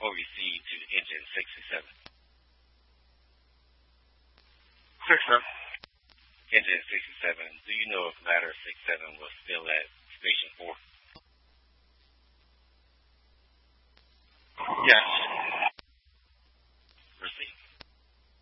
or received to engine 67? 6, sir. Engine 67, do you know if ladder 67 was still at